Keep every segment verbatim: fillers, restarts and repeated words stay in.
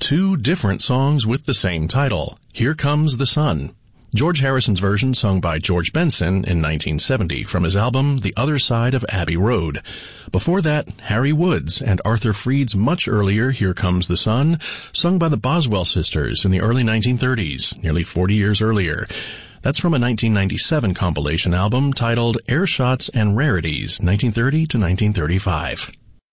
two different songs with the same title, Here Comes the Sun. George Harrison's version sung by George Benson in nineteen seventy from his album The Other Side of Abbey Road. Before that, Harry Woods and Arthur Freed's much earlier Here Comes the Sun, sung by the Boswell sisters in the early nineteen thirties, nearly forty years earlier. That's from a nineteen ninety-seven compilation album titled Air Shots and Rarities, nineteen thirty to nineteen thirty-five.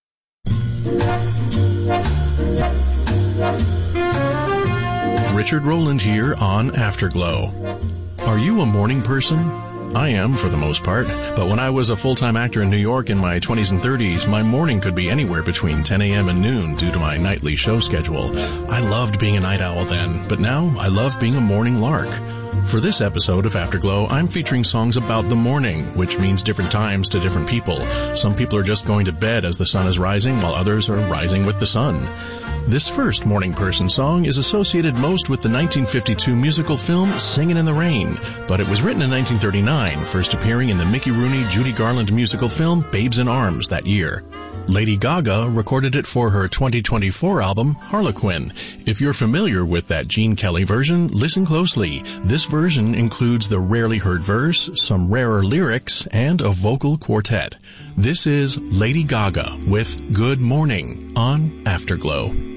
Richard Rowland here on Afterglow. Are you a morning person? I am, for the most part, but when I was a full-time actor in New York in my twenties and thirties, my morning could be anywhere between ten a.m. and noon due to my nightly show schedule. I loved being a night owl then, but now I love being a morning lark. For this episode of Afterglow, I'm featuring songs about the morning, which means different times to different people. Some people are just going to bed as the sun is rising, while others are rising with the sun. This first morning person song is associated most with the nineteen fifty-two musical film Singin' in the Rain, but it was written in nineteen thirty-nine, first appearing in the Mickey Rooney-Judy Garland musical film Babes in Arms that year. Lady Gaga recorded it for her twenty twenty-four album Harlequin. If you're familiar with that Gene Kelly version, listen closely. This version includes the rarely heard verse, some rarer lyrics, and a vocal quartet. This is Lady Gaga with Good Morning on Afterglow.